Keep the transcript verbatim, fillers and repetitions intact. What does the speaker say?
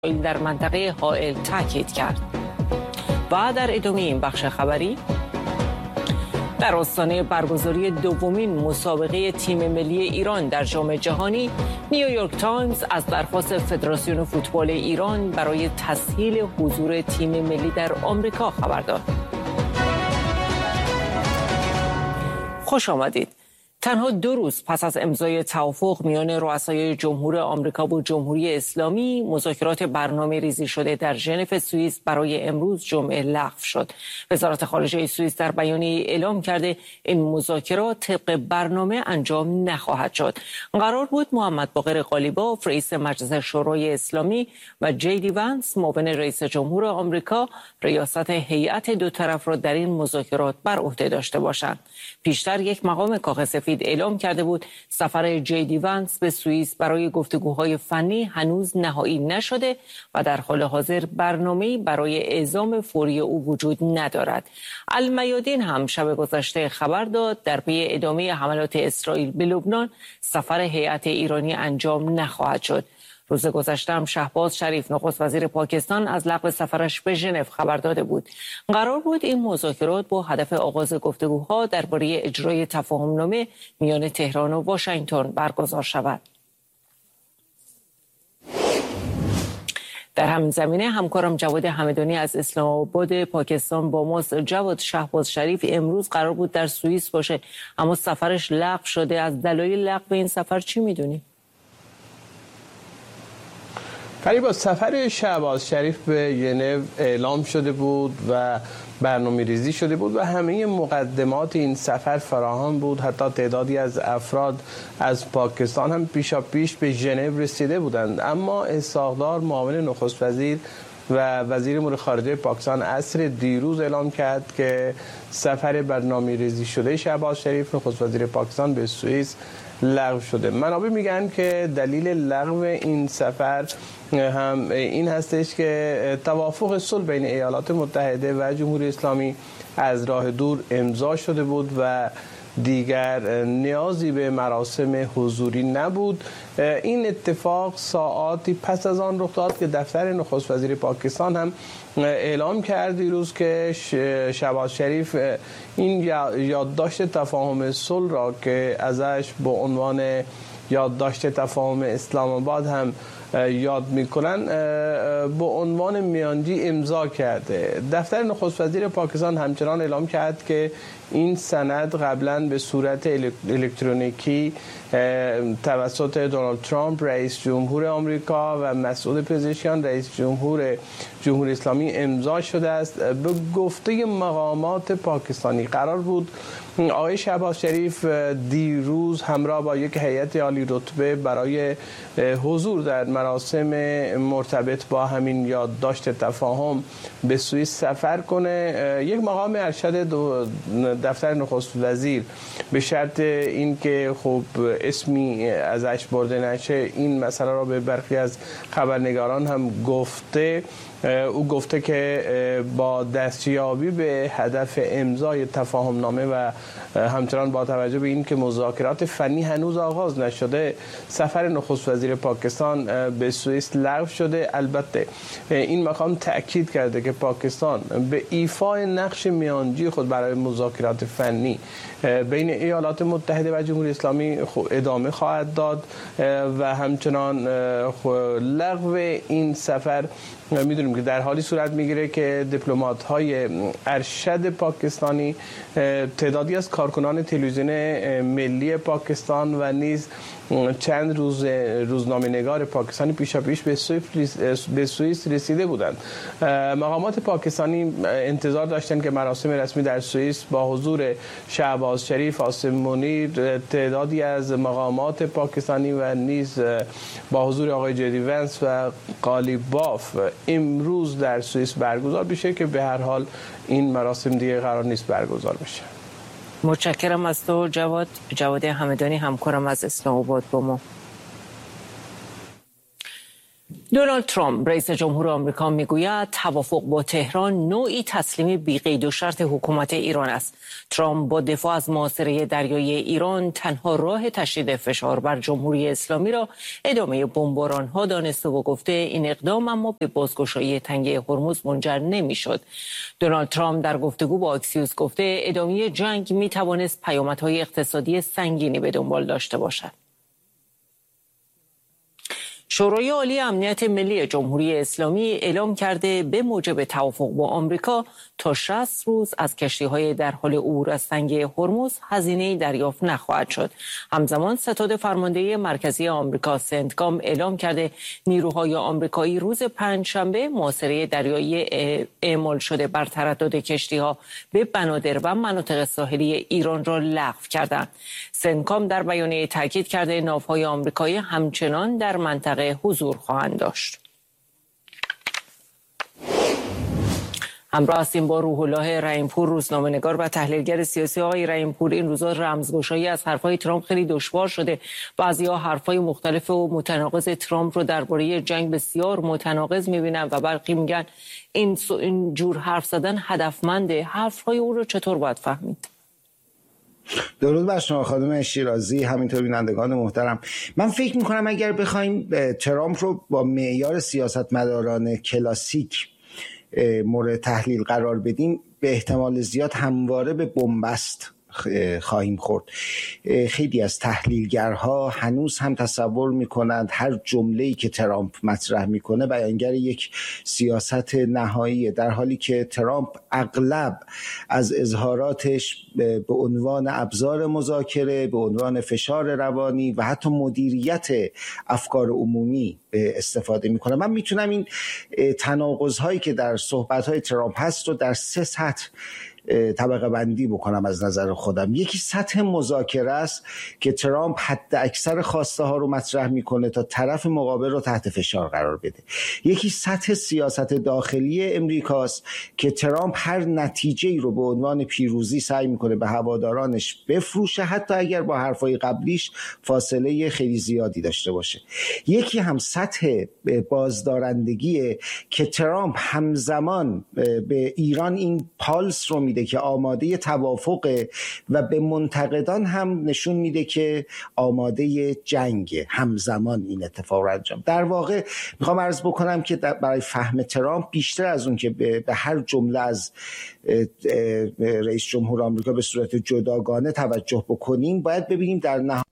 در منطقه حائل تاکید کرد. و در ادامه این بخش خبری، در آستانه برگزاری دومین مسابقه تیم ملی ایران در جام جهانی، نیویورک تایمز از درخواست فدراسیون فوتبال ایران برای تسهیل حضور تیم ملی در آمریکا خبر داد. خوش آمدید. تنها دو روز پس از امضای توافق میان رؤسای جمهور آمریکا و جمهوری اسلامی، مذاکرات برنامه ریزی شده در ژنو سوئیس برای امروز جمعه لغو شد. وزارت خارجه سوئیس در بیانیه‌ای اعلام کرده این مذاکرات طبق برنامه انجام نخواهد شد. قرار بود محمد باقر قالیباف رئیس مجلس شورای اسلامی و جی دی وانس معاون رئیس جمهور آمریکا ریاست هیئت دو طرف را در این مذاکرات بر عهده داشته باشند. پیشتر یک مقام کاغذ سفید اعلام کرده بود سفر جی دی وانس به سوئیس برای گفتگوهای فنی هنوز نهایی نشده و در حال حاضر برنامه‌ای برای اعزام فوری او وجود ندارد. المیادین هم شب گذشته خبر داد در پی ادامه حملات اسرائیل به لبنان سفر هیئت ایرانی انجام نخواهد شد. روز گذشته هم شهباز شریف نخست وزیر پاکستان از لغو سفرش به ژنو خبر داده بود. قرار بود این مذاکرات با هدف آغاز گفتگوها درباره اجرای تفاهم‌نامه میان تهران و واشنگتن برگزار شود. در همین زمینه همکارم جواد همدانی از اسلام آباد پاکستان با ماست. جواد، شهباز شریف امروز قرار بود در سوئیس باشه اما سفرش لغو شده. از دلایل لغو این سفر چی میدونی؟ فریبا، سفر شهباز شریف به ژنو اعلام شده بود و برنامه ریزی شده بود و همه مقدمات این سفر فراهم بود. حتی تعدادی از افراد از پاکستان هم پیشا پیش به ژنو رسیده بودند، اما اسحاق‌دار معاون نخست وزیر و وزیر امور خارجه پاکستان عصر دیروز اعلام کرد که سفر برنامه ریزی شده شهباز شریف نخست وزیر پاکستان به سوئیس لغو شده. منابع میگن که دلیل لغو این سفر هم این هستش که توافق صلح بین ایالات متحده و جمهوری اسلامی از راه دور امضا شده بود و دیگر نیازی به مراسم حضوری نبود. این اتفاق ساعاتی پس از آن رخ داد که دفتر نخست وزیر پاکستان هم اعلام کرد دیروز که شهباز شریف این یادداشت تفاهم صلح را که ازش به عنوان یادداشت تفاهم اسلام آباد هم یاد میکنن به عنوان میانجی امضا کرده. دفتر نخست وزیر پاکستان همچنان اعلام کرد که این سند قبلا به صورت الکترونیکی توسط دونالد ترامپ رئیس جمهور آمریکا و مسعود پزشکیان رئیس جمهور جمهوری اسلامی امضا شده است. به گفته مقامات پاکستانی قرار بود آقای شهباز شریف دیروز همراه با یک هیئت عالی رتبه برای حضور در مراسم مرتبط با همین یادداشت تفاهم به سوئیس سفر کنه. یک مقام ارشد دفتر نخست وزیر به شرط اینکه خب اسمی ازش برده نشه این مسئله را به برخی از خبرنگاران هم گفته. او گفته که با دستیابی به هدف امضای تفاهم نامه و همچنان با توجه به این که مذاکرات فنی هنوز آغاز نشده سفر نخست وزیر پاکستان به سوئیس لغو شده. البته این مقام تأکید کرده که پاکستان به ایفای نقش میانجی خود برای مذاکرات فنی بین ایالات متحده و جمهوری اسلامی ادامه خواهد داد و همچنان لغو این سفر میدونیم که در حالی صورت میگیره که دیپلمات‌های ارشد پاکستانی تعدادی از کارکنان تلویزیون ملی پاکستان و نیز چند روز روزنامه‌نگار پاکستانی پیشا پیش به سوئیس رسیده بودند. مقامات پاکستانی انتظار داشتند که مراسم رسمی در سوئیس با حضور شهباز شریف، عاصم منیر، تعدادی از مقامات پاکستانی و نیز با حضور آقای جی دی وانس و قالیباف امروز در سوئیس برگزار بشه که به هر حال این مراسم دیگه قرار نیست برگزار بشه. متشکرم از تو جواد. جواد همدانی همکارم از اسلام آباد با ما. دونالد ترامپ رئیس جمهور آمریکا میگوید توافق با تهران نوعی تسلیم بی قید و شرط حکومت ایران است. ترامپ با دفاع از محاصره دریایی ایران تنها راه تشدید فشار بر جمهوری اسلامی را ادامه بمباران‌ها دانسته و گفته این اقدام اما به بازگشایی تنگه هرمز منجر نمی‌شد. دونالد ترامپ در گفتگو با اکسیوس گفته ادامه جنگ می‌توانست پیامدهای اقتصادی سنگینی به دنبال داشته باشد. شورای عالی امنیت ملی جمهوری اسلامی اعلام کرده به موجب توافق با آمریکا تا شصت روز از کشتی‌های در حال عبور از تنگه هرمز هزینه‌ای دریافت نخواهد شد. همزمان ستاد فرمانده مرکزی آمریکا سنتکام اعلام کرده نیروهای آمریکایی روز پنجشنبه محاصره دریایی اعمال شده بر تردد کشتی‌ها به بنادر و مناطق ساحلی ایران را لغو کردند. سنتکام در بیانیه تاکید کرده ناوهای آمریکایی همچنان در منطقه حضور خواهند داشت. همراه هستیم با روح الله رحیم‌پور، روزنامه‌نگار و تحلیلگر سیاسی. آقای رحیم‌پور، این روزا رمزگشایی از حرفای ترامپ خیلی دشوار شده. بعضی‌ها حرفای مختلف و متناقض ترامپ رو درباره جنگ بسیار متناقض می‌بینن و برخی میگن این این جور حرف زدن هدفمنده. حرف‌های او رو چطور باید فهمید؟ درود بر شما خانم شیرازی، همینطور بینندگان محترم. من فکر میکنم اگر بخوایم ترامپ رو با معیار سیاستمداران کلاسیک مورد تحلیل قرار بدیم، به احتمال زیاد همواره به بنبست خواهیم خورد. خیلی از تحلیلگرها هنوز هم تصور میکنند هر جمله‌ای که ترامپ مطرح میکنه بیانگر یک سیاست نهاییه، در حالی که ترامپ اغلب از اظهاراتش به عنوان ابزار مذاکره، به عنوان فشار روانی و حتی مدیریت افکار عمومی استفاده میکنه. من میتونم این تناقض‌هایی که در صحبت‌های ترامپ هست رو در سه سطح طبقه بندی بکنم از نظر خودم. یکی سطح مذاکره است که ترامپ حد اکثر خواسته ها رو مطرح میکنه تا طرف مقابل رو تحت فشار قرار بده. یکی سطح سیاست داخلی امریکاست که ترامپ هر نتیجه‌ای رو به عنوان پیروزی سعی میکنه به هوادارانش بفروشه، حتی اگر با حرفای قبلیش فاصله خیلی زیادی داشته باشه. یکی هم سطح بازدارندگیه که ترامپ همزمان به ایران این پالس رو میده که آماده توافقه و به منتقدان هم نشون میده که آماده جنگه. همزمان این اتفاق رو انجام. در واقع میخوام عرض بکنم که برای فهم ترامپ بیشتر از اون که به هر جمله از رئیس جمهور آمریکا به صورت جداگانه توجه بکنیم، باید ببینیم در نهایت